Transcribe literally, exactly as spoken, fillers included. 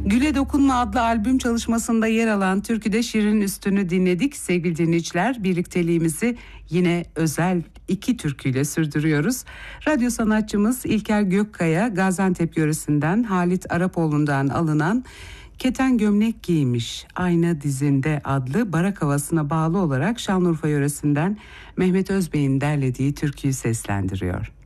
Güle Dokunma adlı albüm çalışmasında yer alan türküde Şirin Üstün'ü dinledik. Sevgili dinleyiciler, birlikteliğimizi yine özel iki türküyle sürdürüyoruz. Radyo sanatçımız İlker Gökkaya, Gaziantep yöresinden Halit Arapoğlu'ndan alınan Keten Gömlek Giymiş Ayna Dizinde adlı barak havasına bağlı olarak Şanlıurfa yöresinden Mehmet Özbey'in derlediği türküyü seslendiriyor.